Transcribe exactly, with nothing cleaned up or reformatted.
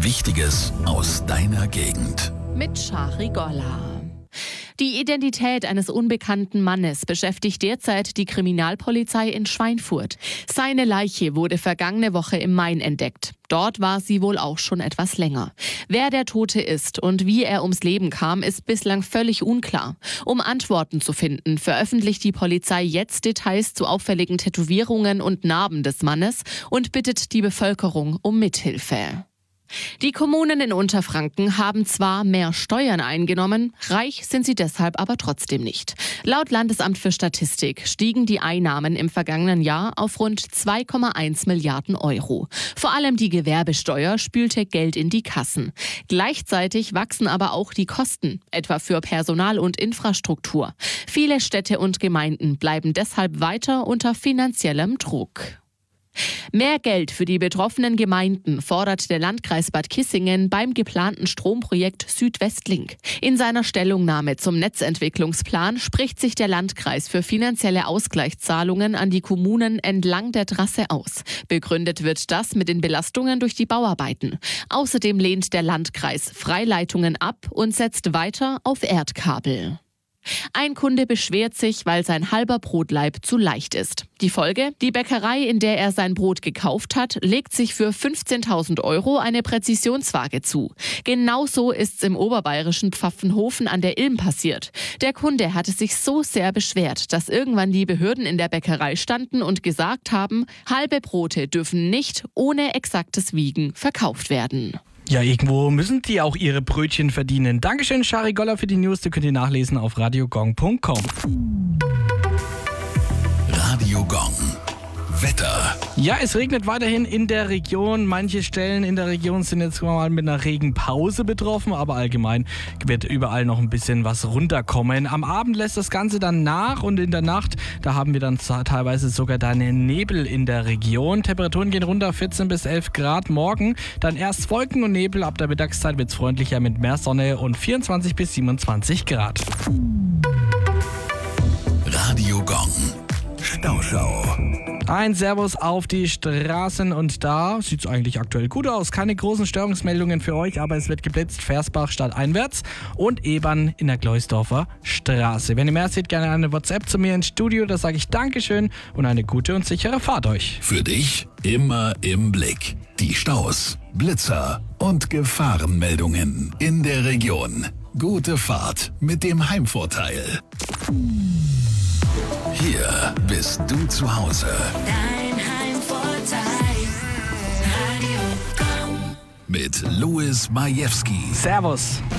Wichtiges aus deiner Gegend. Mit Shari Golla. Die Identität eines unbekannten Mannes beschäftigt derzeit die Kriminalpolizei in Schweinfurt. Seine Leiche wurde vergangene Woche im Main entdeckt. Dort war sie wohl auch schon etwas länger. Wer der Tote ist und wie er ums Leben kam, ist bislang völlig unklar. Um Antworten zu finden, veröffentlicht die Polizei jetzt Details zu auffälligen Tätowierungen und Narben des Mannes und bittet die Bevölkerung um Mithilfe. Die Kommunen in Unterfranken haben zwar mehr Steuern eingenommen, reich sind sie deshalb aber trotzdem nicht. Laut Landesamt für Statistik stiegen die Einnahmen im vergangenen Jahr auf rund zwei Komma eins Milliarden Euro. Vor allem die Gewerbesteuer spülte Geld in die Kassen. Gleichzeitig wachsen aber auch die Kosten, etwa für Personal und Infrastruktur. Viele Städte und Gemeinden bleiben deshalb weiter unter finanziellem Druck. Mehr Geld für die betroffenen Gemeinden fordert der Landkreis Bad Kissingen beim geplanten Stromprojekt Südwestlink. In seiner Stellungnahme zum Netzentwicklungsplan spricht sich der Landkreis für finanzielle Ausgleichszahlungen an die Kommunen entlang der Trasse aus. Begründet wird das mit den Belastungen durch die Bauarbeiten. Außerdem lehnt der Landkreis Freileitungen ab und setzt weiter auf Erdkabel. Ein Kunde beschwert sich, weil sein halber Brotlaib zu leicht ist. Die Folge? Die Bäckerei, in der er sein Brot gekauft hat, legt sich für fünfzehntausend Euro eine Präzisionswaage zu. Genauso ist's im oberbayerischen Pfaffenhofen an der Ilm passiert. Der Kunde hatte sich so sehr beschwert, dass irgendwann die Behörden in der Bäckerei standen und gesagt haben, halbe Brote dürfen nicht ohne exaktes Wiegen verkauft werden. Ja, irgendwo müssen die auch ihre Brötchen verdienen. Dankeschön, Shari Golla, für die News. Die könnt ihr nachlesen auf radiogong punkt com. Radio Gong. Wetter. Ja, es regnet weiterhin in der Region. Manche Stellen in der Region sind jetzt mal mit einer Regenpause betroffen, aber allgemein wird überall noch ein bisschen was runterkommen. Am Abend lässt das Ganze dann nach und in der Nacht, da haben wir dann teilweise sogar dann Nebel in der Region. Temperaturen gehen runter, vierzehn bis elf Grad morgen. Dann erst Wolken und Nebel, ab der Mittagszeit wird es freundlicher mit mehr Sonne und vierundzwanzig bis siebenundzwanzig Grad. Radio Gong. Stauschau. Ein Servus auf die Straßen und da sieht es eigentlich aktuell gut aus. Keine großen Störungsmeldungen für euch, aber es wird geblitzt. Versbach stadteinwärts und Ebern in der Gleusdorfer Straße. Wenn ihr mehr seht, gerne eine WhatsApp zu mir ins Studio. Da sage ich Dankeschön und eine gute und sichere Fahrt euch. Für dich immer im Blick. Die Staus, Blitzer und Gefahrenmeldungen in der Region. Gute Fahrt mit dem Heimvorteil. Hier bist du zu Hause. Dein Heimvorteil. Radio Gong. Mit Louis Majewski. Servus.